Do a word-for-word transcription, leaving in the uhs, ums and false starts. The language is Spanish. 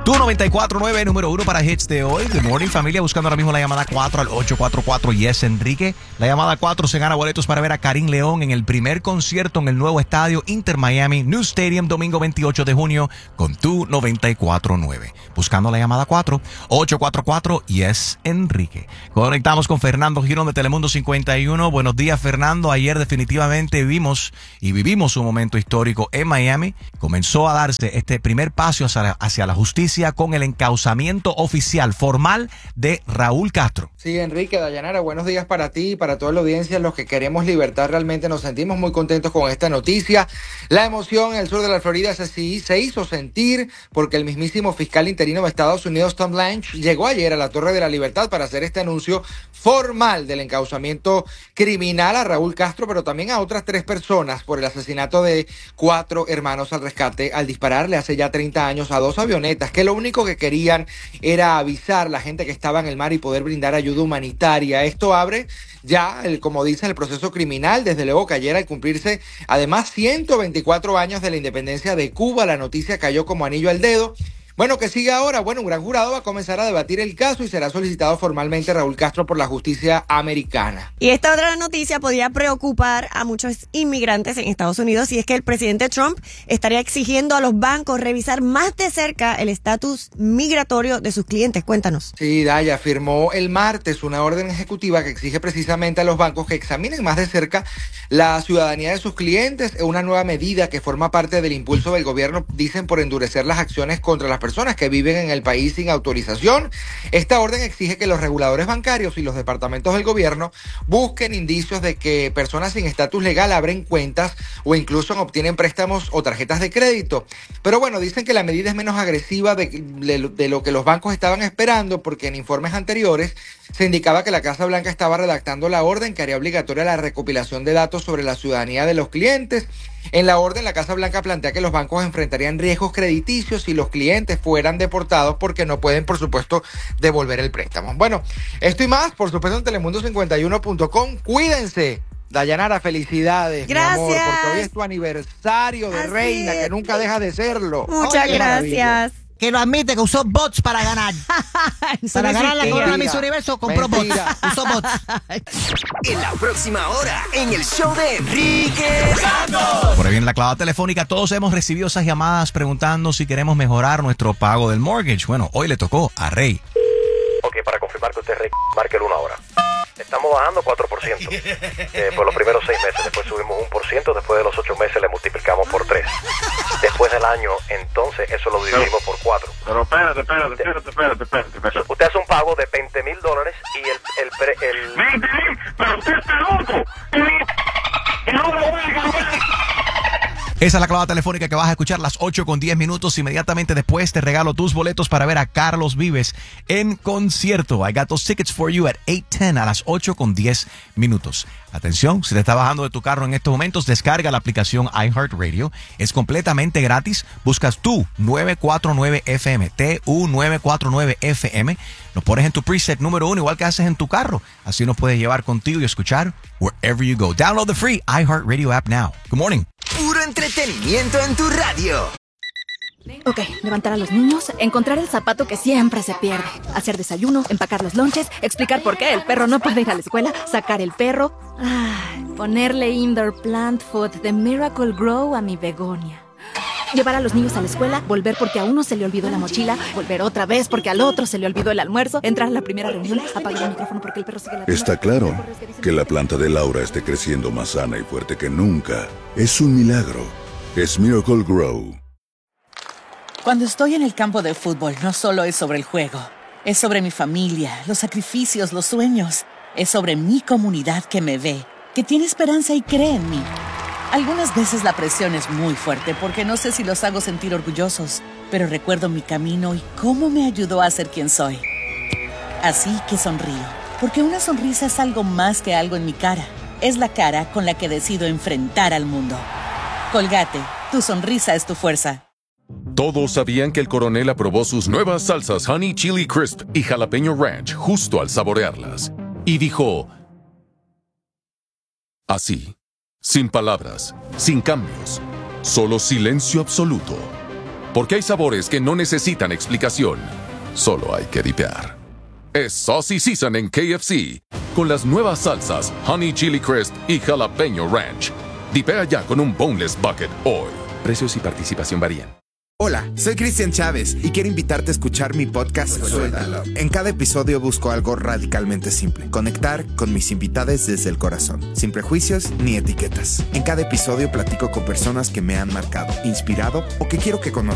Tu noventa y cuatro punto nueve, número uno para hits de hoy. Good morning, familia. Buscando ahora mismo la llamada cuatro al ocho cuatro cuatro. Yes, Enrique. La llamada cuatro se gana boletos para ver a Karim León en el primer concierto en el nuevo estadio Inter Miami, New Stadium, domingo veintiocho de junio, con Tu noventa y cuatro punto nueve. Buscando la llamada cuatro, ocho cuatro cuatro. Yes, Enrique. Conectamos con Fernando Girón de Telemundo cincuenta y uno. Buenos días, Fernando. Ayer definitivamente vimos y vivimos un momento histórico en Miami. Comenzó a darse este primer paso hacia la, hacia la justicia con el encauzamiento oficial formal de Raúl Castro. Sí, Enrique, Dayanara, buenos días para ti y para toda la audiencia. Los que queremos libertad realmente nos sentimos muy contentos con esta noticia. La emoción en el sur de la Florida se, se hizo sentir porque el mismísimo fiscal interino de Estados Unidos, Tom Lange, llegó ayer a la Torre de la Libertad para hacer este anuncio formal del encauzamiento criminal a Raúl Castro, pero también a otras tres personas por el asesinato de cuatro hermanos al rescate al dispararle hace ya treinta años a dos avionetas que lo único que querían era avisar a la gente que estaba en el mar y poder brindar ayuda humanitaria. Esto abre ya, el, como dice, el proceso criminal. Desde luego que ayer, al cumplirse además ciento veinticuatro años de la independencia de Cuba, la noticia cayó como anillo al dedo. Bueno, ¿qué sigue ahora? Bueno, un gran jurado va a comenzar a debatir el caso y será solicitado formalmente Raúl Castro por la justicia americana. Y esta otra noticia podría preocupar a muchos inmigrantes en Estados Unidos, y es que el presidente Trump estaría exigiendo a los bancos revisar más de cerca el estatus migratorio de sus clientes. Cuéntanos. Sí, Daya, firmó el martes una orden ejecutiva que exige precisamente a los bancos que examinen más de cerca la ciudadanía de sus clientes, una nueva medida que forma parte del impulso del gobierno, dicen, por endurecer las acciones contra las personas personas que viven en el país sin autorización. Esta orden exige que los reguladores bancarios y los departamentos del gobierno busquen indicios de que personas sin estatus legal abren cuentas o incluso obtienen préstamos o tarjetas de crédito. Pero bueno, dicen que la medida es menos agresiva de, de, de lo que los bancos estaban esperando, porque en informes anteriores se indicaba que la Casa Blanca estaba redactando la orden que haría obligatoria la recopilación de datos sobre la ciudadanía de los clientes. En la orden, la Casa Blanca plantea que los bancos enfrentarían riesgos crediticios si los clientes fueran deportados porque no pueden, por supuesto, devolver el préstamo. Bueno, esto y más, por supuesto, en telemundo cincuenta y uno punto com. Cuídense. Dayanara, felicidades, gracias, mi amor, porque hoy es tu aniversario de Así reina, es. Que nunca deja de serlo. Muchas Ay, gracias. Que lo admite, que usó bots para ganar. Para ganar la corona Miss Universo, compró Mentira. bots. Usó bots. En la próxima hora, en el show de Enrique Santos. Por ahí viene la clavada telefónica. Todos hemos recibido esas llamadas preguntando si queremos mejorar nuestro pago del mortgage. Bueno, hoy le tocó a Rey. Ok, para confirmar que usted es Rey, marque el uno ahora. Estamos bajando cuatro por ciento eh, por los primeros seis meses, después subimos un por ciento, después de los ocho meses le multiplicamos por tres. Después del año, entonces, eso lo dividimos por cuatro. Pero espérate, espérate, espérate, espérate, espérate, espérate. Usted hace un pago de veinte mil dólares y el... el, pre, el... ¡veinte mil! ¡Pero usted está loco! ¡Y no lo voy a cambiar! Esa es la clavada telefónica que vas a escuchar las ocho con diez minutos. Inmediatamente después te regalo tus boletos para ver a Carlos Vives en concierto. I got those tickets for you at eight ten, a las ocho con diez minutos. Atención, si te estás bajando de tu carro en estos momentos, descarga la aplicación iHeartRadio. Es completamente gratis. Buscas Tu nueve cuatro nueve F M, T U nueve cuatro nueve F M. Lo pones en tu preset número uno, igual que haces en tu carro. Así nos puedes llevar contigo y escuchar wherever you go. Download the free iHeartRadio app now. Good morning. Puro entretenimiento en tu radio. Ok, levantar a los niños, encontrar el zapato que siempre se pierde, hacer desayuno, empacar los lonches, explicar por qué el perro no puede ir a la escuela, sacar el perro, ay, ponerle indoor plant food de Miracle Grow a mi begonia. Llevar a los niños a la escuela, volver porque a uno se le olvidó la mochila, volver otra vez porque al otro se le olvidó el almuerzo, entrar a la primera reunión, apagar el micrófono porque el perro sigue la... Está claro que la planta de Laura esté creciendo más sana y fuerte que nunca. Es un milagro. Es Miracle Grow. Cuando estoy en el campo de fútbol, no solo es sobre el juego. Es sobre mi familia, los sacrificios, los sueños. Es sobre mi comunidad que me ve, que tiene esperanza y cree en mí. Algunas veces la presión es muy fuerte porque no sé si los hago sentir orgullosos, pero recuerdo mi camino y cómo me ayudó a ser quien soy. Así que sonrío, porque una sonrisa es algo más que algo en mi cara. Es la cara con la que decido enfrentar al mundo. Colgate, tu sonrisa es tu fuerza. Todos sabían que el coronel aprobó sus nuevas salsas Honey Chili Crisp y Jalapeño Ranch justo al saborearlas. Y dijo... así, sin palabras, sin cambios, solo silencio absoluto. Porque hay sabores que no necesitan explicación. Solo hay que dipear. Es Saucy Season en K F C. Con las nuevas salsas Honey Chili Crisp y Jalapeño Ranch. Dipea ya con un Boneless Bucket hoy. Precios y participación varían. Hola, soy Cristian Chávez y quiero invitarte a escuchar mi podcast Suéltalo. En cada episodio busco algo radicalmente simple. Conectar con mis invitados desde el corazón, sin prejuicios ni etiquetas. En cada episodio platico con personas que me han marcado, inspirado o que quiero que conozcan.